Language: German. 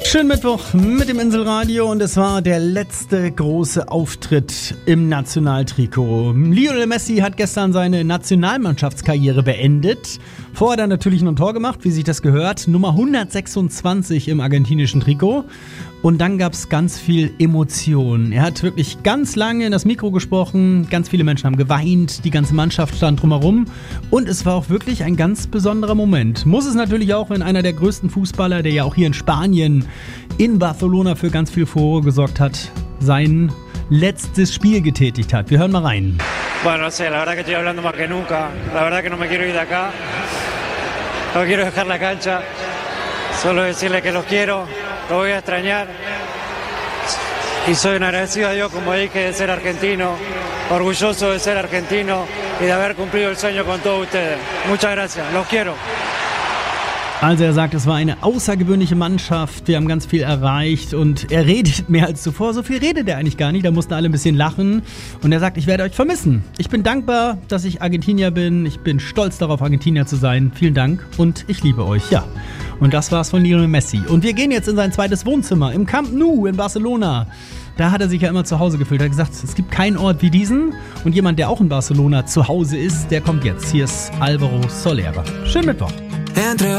Schönen Mittwoch mit dem Inselradio und es war der letzte große Auftritt im Nationaltrikot. Lionel Messi hat gestern seine Nationalmannschaftskarriere beendet. Vorher hat er natürlich noch ein Tor gemacht, wie sich das gehört. Nummer 126 im argentinischen Trikot. Und dann gab es ganz viel Emotion. Er hat wirklich ganz lange in das Mikro gesprochen. Ganz viele Menschen haben geweint. Die ganze Mannschaft stand drumherum. Und es war auch wirklich ein ganz besonderer Moment. Muss es natürlich auch, wenn einer der größten Fußballer, der ja auch hier in Spanien, in Barcelona für ganz viel Furore gesorgt hat, sein letztes Spiel getätigt hat. Wir hören mal rein. Bueno, no sé, la verdad que estoy hablando más que nunca. La verdad que no me quiero ir de acá. No quiero dejar la cancha. Solo decirle que los quiero, los voy a extrañar. Y soy un agradecido a Dios, como dije, de ser argentino, orgulloso de ser argentino y de haber cumplido el sueño con todos ustedes. Muchas gracias, los quiero. Also er sagt, es war eine außergewöhnliche Mannschaft, wir haben ganz viel erreicht und er redet mehr als zuvor. So viel redet er eigentlich gar nicht, da mussten alle ein bisschen lachen. Und er sagt, ich werde euch vermissen. Ich bin dankbar, dass ich Argentinier bin. Ich bin stolz darauf, Argentinier zu sein. Vielen Dank und ich liebe euch. Ja, und das war's von Lionel Messi. Und wir gehen jetzt in sein zweites Wohnzimmer im Camp Nou in Barcelona. Da hat er sich ja immer zu Hause gefühlt. Er hat gesagt, es gibt keinen Ort wie diesen. Und jemand, der auch in Barcelona zu Hause ist, der kommt jetzt. Hier ist Álvaro Soler. Schönen Mittwoch.